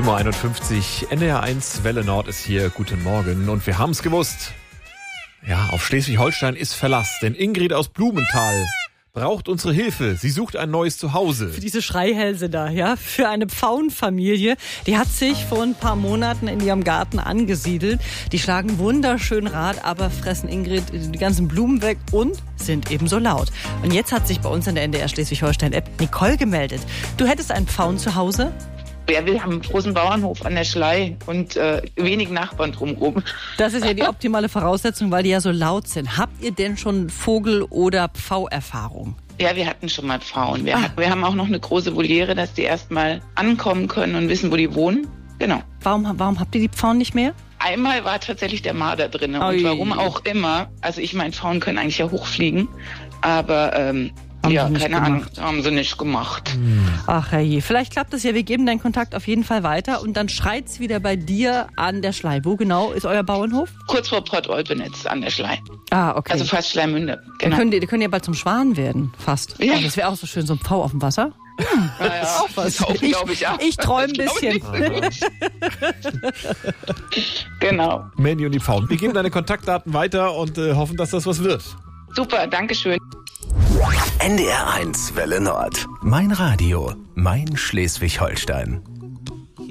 7.51 Uhr, NDR1 Welle Nord ist hier. Guten Morgen. Und wir haben es gewusst. Ja, auf Schleswig-Holstein ist Verlass. Denn Ingrid aus Blumenthal braucht unsere Hilfe. Sie sucht ein neues Zuhause. Für diese Schreihälse da, ja, für eine Pfauenfamilie. Die hat sich vor ein paar Monaten in ihrem Garten angesiedelt. Die schlagen wunderschön Rad, aber fressen Ingrid die ganzen Blumen weg und sind ebenso laut. Und jetzt hat sich bei uns in der NDR Schleswig-Holstein-App Nicole gemeldet. Du hättest einen Pfauen zu Hause? Ja, wir haben einen großen Bauernhof an der Schlei und wenig Nachbarn drumherum. Das ist ja die optimale Voraussetzung, weil die ja so laut sind. Habt ihr denn schon Vogel- oder Pfauerfahrung? Ja, wir hatten schon mal Pfauen. Wir haben auch noch eine große Voliere, dass die erstmal ankommen können und wissen, wo die wohnen. Genau. Warum habt ihr die Pfauen nicht mehr? Einmal war tatsächlich der Marder drin. Und Ui. warum auch immer. Also ich meine, Pfauen können eigentlich ja hochfliegen. Aber ja, keine Ahnung, haben sie nicht gemacht. Ach herrje, vielleicht klappt es ja. Wir geben deinen Kontakt auf jeden Fall weiter und dann schreit's wieder bei dir an der Schlei. Wo genau ist euer Bauernhof? Kurz vor Port Olpenitz an der Schlei. Ah, okay. Also fast Schleimünde. Genau. Dann könnt ihr bald zum Schwan werden, fast. Ja. Das wäre auch so schön, so ein Pfau auf dem Wasser. Ja, auch was. das glaube ich auch. Ich träume ein Das bisschen. glaub ich. Genau. Mandy und die Pfauen. Wir geben deine Kontaktdaten weiter und hoffen, dass das was wird. Super, Dankeschön. NDR1 Welle Nord. Mein Radio, mein Schleswig-Holstein.